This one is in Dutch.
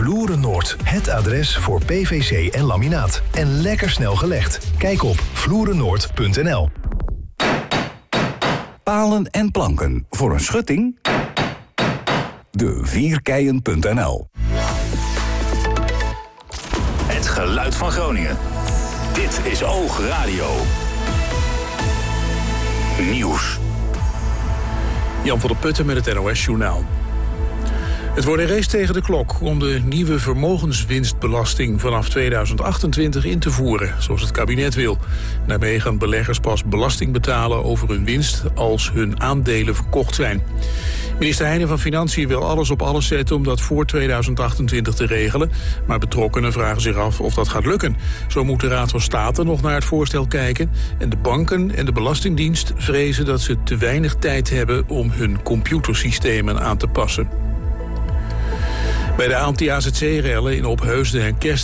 Vloeren Noord, het adres voor PVC en laminaat. En lekker snel gelegd. Kijk op vloerennoord.nl. Palen en planken voor een schutting? De4keien.nl. Het geluid van Groningen. Dit is Oogradio. Nieuws. Jan van der Putten met het NOS-journaal. Het wordt een race tegen de klok om de nieuwe vermogenswinstbelasting vanaf 2028 in te voeren, zoals het kabinet wil. Daarmee gaan beleggers pas belasting betalen over hun winst als hun aandelen verkocht zijn. Minister Heijnen van Financiën wil alles op alles zetten om dat voor 2028 te regelen, maar betrokkenen vragen zich af of dat gaat lukken. Zo moet de Raad van State nog naar het voorstel kijken en de banken en de Belastingdienst vrezen dat ze te weinig tijd hebben om hun computersystemen aan te passen. Bij de anti-AZC-rellen in Opheusden en Kerst